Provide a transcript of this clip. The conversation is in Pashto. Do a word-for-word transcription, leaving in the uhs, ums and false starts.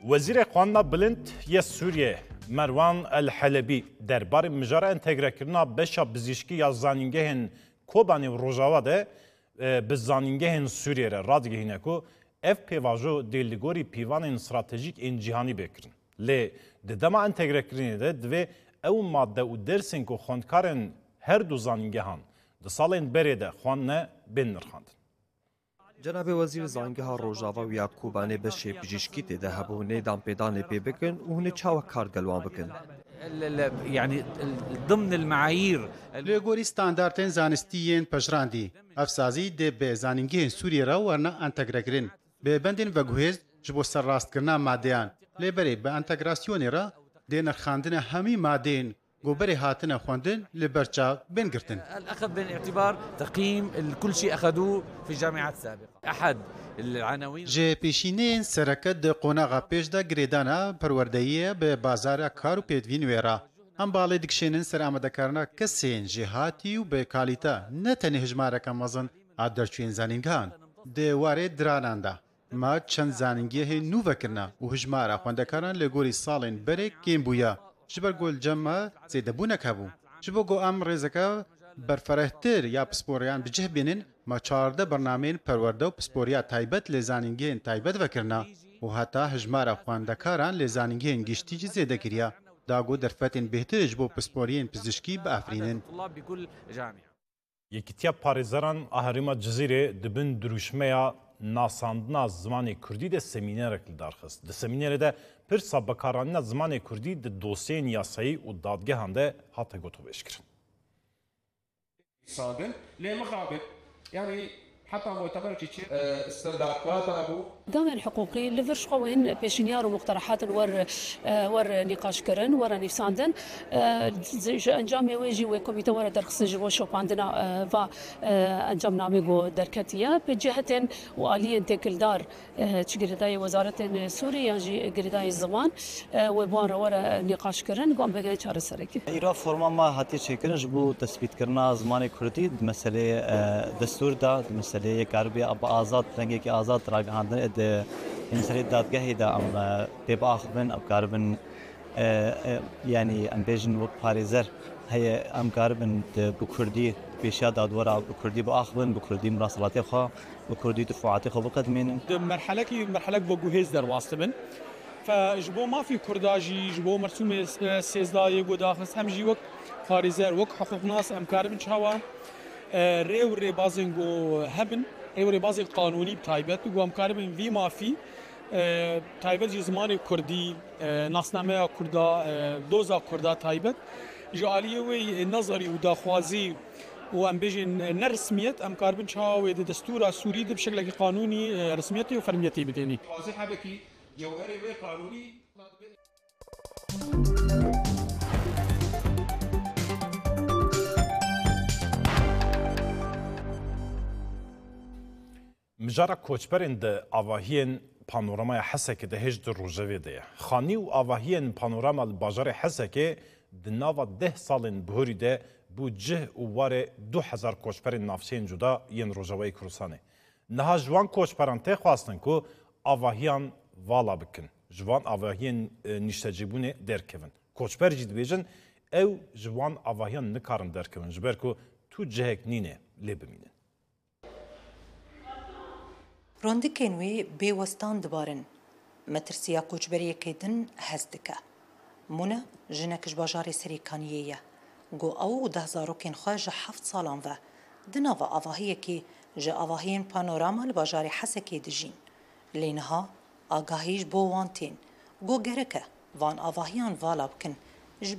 وزیر خوانا بلند یه سوریه مروان الحلبی درباره مجاره انتگره کرنا بشا بزیشکی یا زانینگهن کوبانی و روژاوا ده به زانینگهن سوریه را رادگه هینکو اف پیواجو دیلگوری پیوان استراتژیک این جهانی بکرن. لی دما انتگره کرنی ده دوی او ماده و درسین که خوندکارن هر دو زانینگهان ده سالین بری ده خوانه بین نرخاند. جناب وزیر زانگها روژاوا و یاکوبانه بشه پزشکی ده هبو نیدام پیدانه پی بکن و هنه چاوه کارگلوان بکن. يعني ضمن المعايير لغوري ستانداردين زانستيين پشراندي افسازي دي به زانينگين سوريا را ورنا انتگرگرين به بندين وگوهز جبو سرراست کرنا ماديان لبري به انتگراسيون را دي نرخاندن همي مادين گوبري هاتنا خواندن لبرچا بين گرتن الاخذ بين الاعتبار تقييم كل شيء اخذوه في الجامعات السابقه احد العناوين جه پیشینین سرکت د قوناغا پیش دا گریدانا پروردهیه به بازار کارو پیدوین ویرا هم بالی دکشینن سر آمده کرنا کسین جهاتی و به کالیتا نه تنه هجماره کمازن آدرچوین زانینگان دواره درانانده ما چند زانینگیه نو وکرنا و هجماره خوندکاران لگوری سالین بره کیم بویا جبر گل جمع زیده بونک هبو جبو گو ام رزکا برفرهتر یا پسپوریان بجه بینن ما چارده برنامین پرورده و پسپوریا تایبت لزانینگین تایبت وکرنا و حتی هجماره خواندکاران لزانینگین گشتی جی زیده کریا داگو درفتین بهترش بو پسپورین پزشکی با افرینن یکیتیا پاریزران اهریما جزیره دبن دروشمه ناساندنا زمان کردی ده سمینر کلدارخست. ده سمینر ده پر سابقارانینا زمان کردی ده دوسین یاسایی و دادگه هنده حتی گوتو بشکرن. صادن لمقابل يعني حتى معتبر شيء استنداقات ابو قانون حقوقي لفرش قوين بيشنيار ومقترحات ور ور نقاش كرن ور نفساندن انجام ويجي وكوميته ور درخص جو شوب عندنا فا انجام ناميغو دركتيه بجهه واليه تكل دار تشغرداي وزاره سوريا جي غرداي الزمان وبوان ور نقاش كرن قام بغي چاره سركي ايرا فرما ما هاتي شكل جبو تثبيت کرنا زمان كردي مساله دستور دا مساله كاربي اب آزاد رنگي کی آزاد راگاندن اد انسري دادگاهي دا ام بباخبن اب كاربن يعني ام بيجن و باريزر هي ام كاربن بكردي بيشا دادورا بكردي باخبن بكردي مراسلاتي خو بكردي دفعاتي خو بقدمين مرحله كي مرحله بوغوهيز در واستبن فجبو ما في كرداجي جبو مرسوم سيزداي غداخس هم جي وك باريزر وك حقوق ناس ام كاربن شاوا ريو ري بازنگو هبن ريو ري بازنگ قانوني بتايبت و ام كاربن في ما في تايبت زمان كردي ناسنامه كردا دوزا كردا تايبت جاليه وي نظري و داخوازي و ام بيجن نرسميت ام كاربن شاو دستور سوري بشكل قانوني رسميتي وفرميتي بديني قاضي حبكي جوهري وي قانوني مجارا کوچبرین ده آواهین پانورامای حسک ده هجد روژوی ده خانی و آواهین پانوراما باجار حسک ده ناوا ده سالین بهوری ده بو جه و واره دو هزار کوچبرین نافسین جدا ین روژوی کروسانه نها جوان کوچبران ته خواستن که آواهیان والا بکن جوان آواهین نیشتجیبونه درکون کوچبر جید بیجن او جوان آواهیان نکارن درکون جبر که تو جهک نینه لی بمینه روندکین وی بیوستان دبارن مترسیا کوچبری کیدن هزدکه مونا جنکش باجار سریکانیه گو او ده زاروکین خواج هفت سالان و دناو آواهیه که جه آواهین پانوراما لباجار حسکی دجین لینها آگاهیش بو وانتین گو گرکه وان آواهیان والا بکن